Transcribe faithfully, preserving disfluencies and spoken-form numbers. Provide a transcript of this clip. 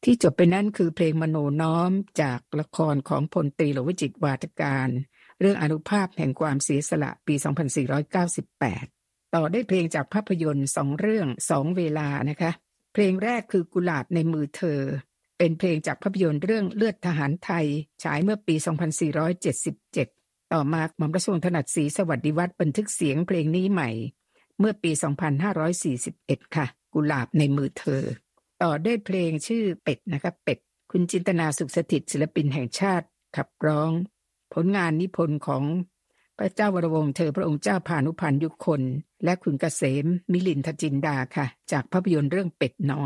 ที่จบไปนั่นคือเพลงมโนน้อมจากละครของพลตรีหลวงวิจิตรวาทการเรื่องอานุภาพแห่งความเสียสละปีสองพันสี่ร้อยเก้าสิบแปดต่อได้เพลงจากภาพยนตร์สองเรื่องสองเวลานะคะเพลงแรกคือกุหลาบในมือเธอเป็นเพลงจากภาพยนตร์เรื่องเลือดทหารไทยฉายเมื่อปีสองพันสี่ร้อยเจ็ดสิบเจ็ดต่อมาหม่อมราชวงศ์ถนัดศรีสวัสดิวัฒน์บันทึกเสียงเพลงนี้ใหม่เมื่อปีสองพันห้าร้อยสี่สิบเอ็ดค่ะกุหลาบในมือเธอต่อด้วยเพลงชื่อเป็ดนะคะเป็ดคุณจินตนาสุขสถิตศิลปินแห่งชาติขับร้องผลงานนิพนธ์ของพระเจ้าวรวงศ์เธอพระองค์เจ้าพานุพันธ์ยุคนและคุณเกษมมิลินทจินดาค่ะจากภาพยนตร์เรื่องเป็ดน้อย